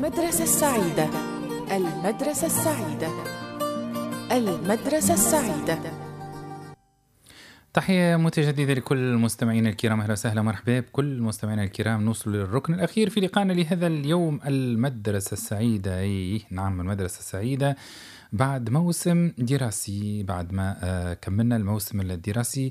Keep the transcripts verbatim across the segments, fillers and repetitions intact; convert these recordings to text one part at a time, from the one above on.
المدرسة السعيدة المدرسة السعيدة المدرسة السعيدة. تحية متجددة لكل المستمعين الكرام، أهلا وسهلا مرحبا بكل المستمعين الكرام. نوصل للركن الأخير في لقائنا لهذا اليوم، المدرسة السعيدة. أي نعم، المدرسة السعيدة بعد موسم دراسي، بعد ما آه كملنا الموسم الدراسي،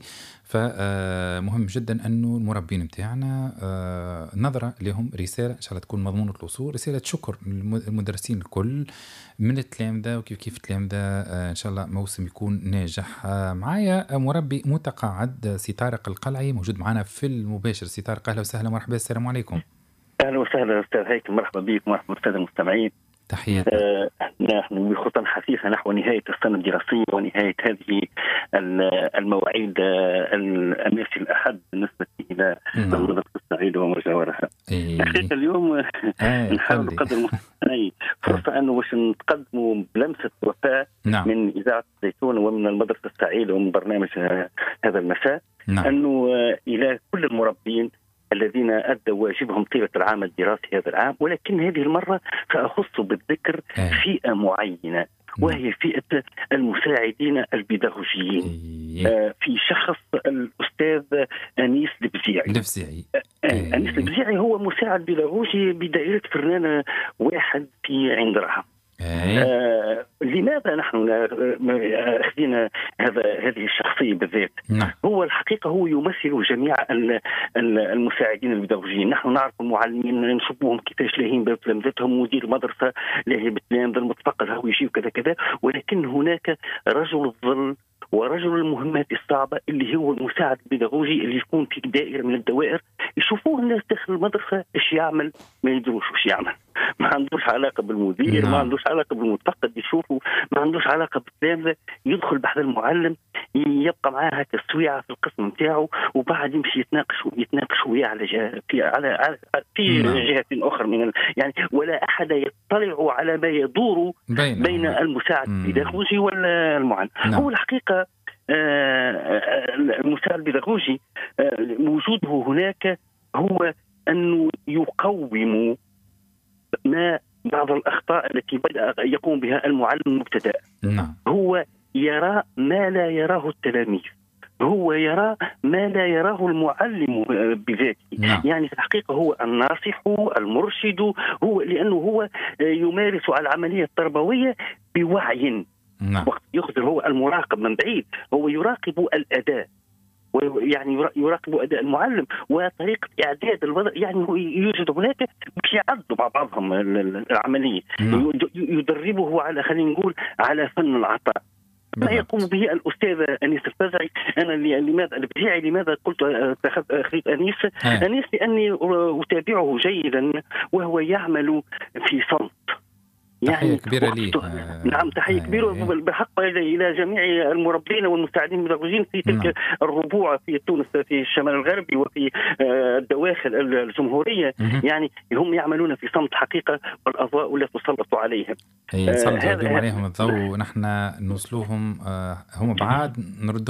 فمهم جدا أنه المربين متاعنا آه نظرة لهم رسالة إن شاء الله تكون مضمونة الوصول، رسالة شكر للمدرسين الكل من التلامذة، وكيف كيف التلامذة آه إن شاء الله موسم يكون ناجح. آه معايا مربي متقاعد سي طارق القلعي موجود معنا في المباشر. سي طارق أهلا وسهلا مرحبا، السلام عليكم. أهلا وسهلا أستاذ هيثم، مرحبا بك ومرحبا بالسادة المستمعين. تحياتنا. آه نحن بخطى حثيثة نحو نهاية السنة الدراسية ونهاية هذه المواعيد الأمس الأحد بالنسبة إلى المدرسة السعيدة ومجاورها. إيه. حقيقة اليوم إيه. نحاول قدر المستطاع فرصة أنه باش نتقدموا بلمسة وفاء نعم. من إذاعة الزيتون ومن المدرسة السعيدة ومن برنامج هذا المساء. نعم. أنه إلى كل المربين الذين أدوا واجبهم طيلة العام الدراسي هذا العام، ولكن هذه المرة سأخص بالذكر فئة معينة، وهي فئة المساعدين البيداغوجيين في شخص الأستاذ أنيس البزيعي. البزيعي أنيس البزيعي هو مساعد بيداغوجي بدائرة فرنانة واحد في عين درهم. آه لماذا نحن أخذنا هذا هذه الشخصية بالذات؟ نعم. هو الحقيقة هو يمثل جميع المساعدين البيداغوجيين. نحن نعرف المعلمين نشوفهم كيفاش لاهين بتلامذتهم، مدير المدرسة لاهي بالتلامذة، المتفقد هو يجي وكذا كذا، ولكن هناك رجل الظل ورجل المهمات الصعبة اللي هو المساعد البيداغوجي اللي يكون في دائرة من الدوائر يشوفوه الناس داخل المدرسة ايش يعمل، ما يدروش ايش يعمل، ما عندوش علاقة بالمدير. نعم. ما عندوش علاقة بالمتفقد يشوفه، ما عندوش علاقة بالتلامذة. يدخل بعد المعلم يبقى معاه هكا السويعة في القسم نتاعو، وبعد يمشي يتناقش يتناقش وياه على جهة في على, على في نعم. جهة أخرى من ال... يعني ولا أحد يطلع على ما يدور بين, بين المساعد البيداغوجي والمعلم. نعم. هو الحقيقة المساعد البيداغوجي وجوده هناك هو أنه يقوم ما بعض الأخطاء التي بدأ يقوم بها المعلم المبتدأ. نعم. هو يرى ما لا يراه التلاميذ، هو يرى ما لا يراه المعلم بذاته. نعم. يعني في الحقيقة هو الناصح المرشد، هو لأنه هو يمارس العملية التربوية بوعي. نعم. وقت يخبر هو المراقب من بعيد، هو يراقب الأداء، يعني يراقب أداء المعلم وطريقة إعداد الوضع. يعني يوجد هناك باش يعدوا مع بعضهم العملية. نعم. يدربه على خلينا نقول على فن العطاء. ما يقوم به الأستاذ أنيس البزيعي. أنا لماذا البزيعي لماذا قلت أخذت أنيس؟ هي. أنيس لأني أتابعه جيدا وهو يعمل في صمت. يعني تحية كبيرة لي. نعم تحية كبيرة بحق إلى جميع المربين والمساعدين البيداغوجيين في تلك نعم. الربوع في تونس في الشمال الغربي وفي الدواخل الجمهورية. مم. يعني هم يعملون في صمت حقيقة، والأضواء لا تسلط عليهم. يسلط عليهم الضوء ونحن نوصلوهم هم بعاد نرد